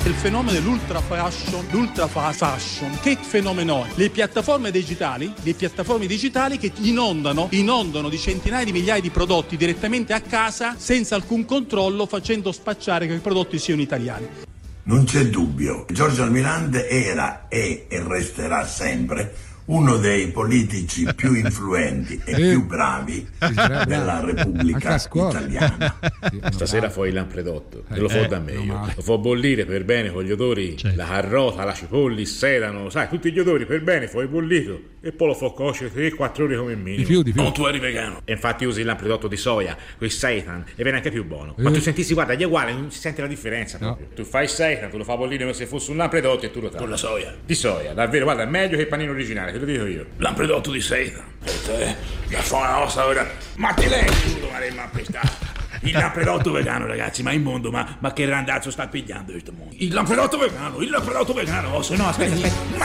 Il fenomeno dell'ultra fashion, che fenomeno è? Le piattaforme digitali che inondano di centinaia di migliaia di prodotti direttamente a casa senza alcun controllo, facendo spacciare che i prodotti siano italiani. Non c'è dubbio, Giorgio Almirante era, è e resterà sempre uno dei politici più influenti e più bravi della Repubblica Italiana. Stasera fai il lampredotto, te lo fo da me io. Lo fo bollire per bene con gli odori, la carota, la cipolli, il sedano, sai, tutti gli odori per bene, fai bollito e poi lo fo cuocere 3-4 ore come minimo. Di più. Oh, tu eri vegano. E infatti usi il lampredotto di soia, quel seitan, e viene anche più buono. Ma tu sentissi, guarda, gli è uguale, non si sente la differenza proprio. Tu fai il seitan, tu lo fai bollire come se fosse un lampredotto e tu lo tagli. Con la soia? Di soia, davvero, guarda, è meglio che il panino originale. Te lo dico io. Lampredotto di seta. La fa una cosa ora. Ma ti leggi tutto, il lampredotto vegano, ragazzi, ma il mondo, ma che randazzo sta pigliando questo mondo? Il lampredotto vegano, oh, se no, aspetta. Ma